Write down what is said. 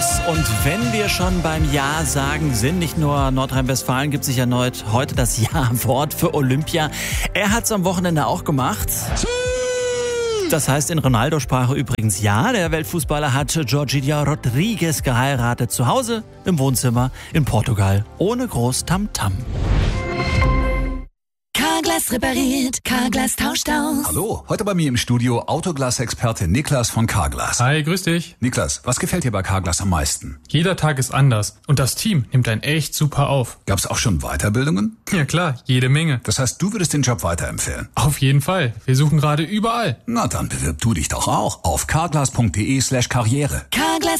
Carglass. Und wenn wir schon beim Ja sagen sind, nicht nur Nordrhein-Westfalen gibt sich erneut heute das Ja-Wort für Olympia. Er hat's am Wochenende auch gemacht. Das heißt in Ronaldo-Sprache übrigens ja. Der Weltfußballer hat Georgina Rodriguez geheiratet. Zu Hause im Wohnzimmer in Portugal. Ohne groß Tamtam. Carglass repariert, Carglass tauscht aus. Hallo, heute bei mir im Studio Autoglas-Experte Niklas von Carglass. Hi, grüß dich. Niklas, was gefällt dir bei Carglass am meisten? Jeder Tag ist anders und das Team nimmt einen echt super auf. Gab's auch schon Weiterbildungen? Ja klar, jede Menge. Das heißt, du würdest den Job weiterempfehlen? Auf jeden Fall. Wir suchen gerade überall. Na dann bewirb du dich doch auch auf carglass.de/karriere. Carglass